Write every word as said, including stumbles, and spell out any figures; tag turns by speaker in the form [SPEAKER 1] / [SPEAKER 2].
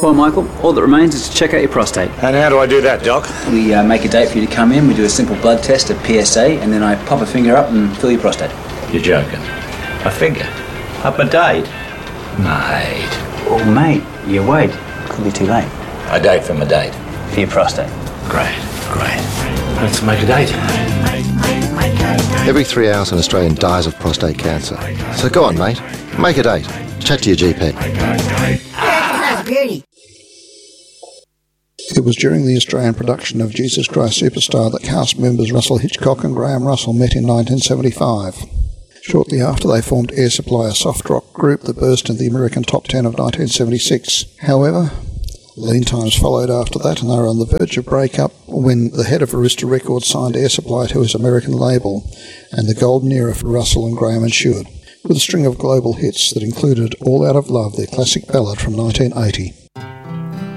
[SPEAKER 1] Well, Michael, all that remains is to check out your prostate.
[SPEAKER 2] And how do I do that, Doc?
[SPEAKER 1] We uh, make a date for you to come in, we do a simple blood test at P S A, and then I pop a finger up and fill your prostate.
[SPEAKER 2] You're joking. A finger? Up a date? Mate.
[SPEAKER 1] Oh, mate, you wait. Could be too late.
[SPEAKER 2] A date from a date.
[SPEAKER 1] For your prostate.
[SPEAKER 2] Great, great. Let's make a date.
[SPEAKER 3] Every three hours an Australian dies of prostate cancer. So go on, mate. Make a date. Chat to your G P.
[SPEAKER 4] It was during the Australian production of Jesus Christ Superstar that cast members Russell Hitchcock and Graham Russell met in nineteen seventy-five. Shortly after, they formed Air Supply, a soft rock group that burst into the American top ten of nineteen seventy-six. However, lean times followed after that, and they were on the verge of breakup when the head of Arista Records signed Air Supply to his American label, and the golden era for Russell and Graham ensued, with a string of global hits that included All Out of Love, their classic ballad from nineteen eighty.